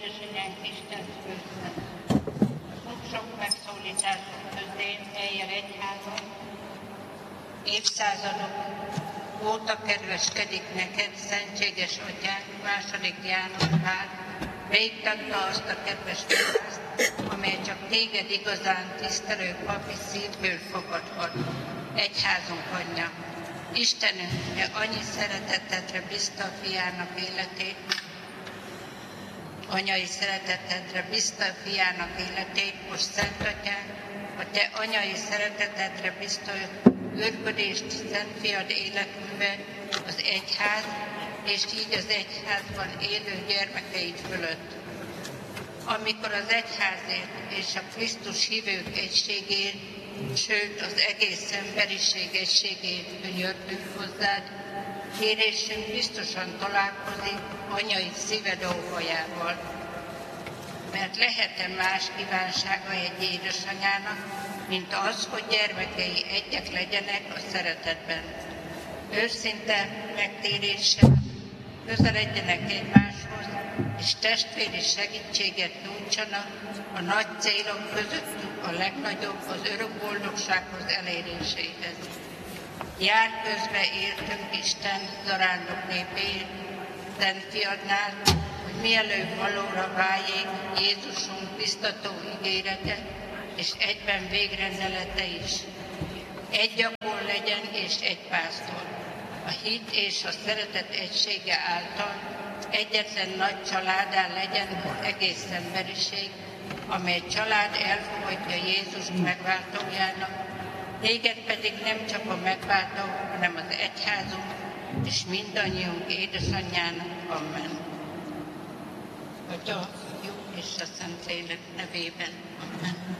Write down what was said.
édesanyánk Isten főzet. Sok megszólítások közén eljel egyházon, évszázadok óta kedveskedik neked, szentséges atyánk, II. János Pál, beiktatta azt a kedves választ, amely csak téged igazán tisztelő papi szívből fogadhat. Egyházunk anyja, Istenünk, te annyi szeretetedre bízta a fiának életét, anyai szeretetedre bízta a fiának életét, most Szent Atyánk, a te anyai szeretetedre bízta örködést Szent Fiad életműve, az egyház, és így az egyházban élő gyermekeid fölött. Amikor az egyházért és a Krisztus hívők egységért, sőt az egész emberiség egységért könyörgünk hozzád, kérésünk biztosan találkozik anyai szíved óhajával. Mert lehet-e más kívánsága egy édesanyának, mint az, hogy gyermekei egyek legyenek a szeretetben. Őszinte megtéréssel közeledjenek egymáshoz, és testvéri segítséget nyújtsanak a nagy célok közöttük a legnagyobb, az örök boldogsághoz eléréséhez. Jár közbe értünk Isten zarándok népéért, Szent Fiadnál, hogy mielőbb valóra váljék Jézusunk biztató ígérete, és egyben végrendelete is. Egy gyakor legyen és egy pásztor. A hit és a szeretet egysége által egyetlen nagy családán legyen az egész emberiség, amely család elfogadja Jézust megváltójának, téged pedig nem csak a megváltó, hanem az egyházunk és mindannyiunk édesanyjának. Amen. Atya, Fiú és a Szentlélek nevében. Amen.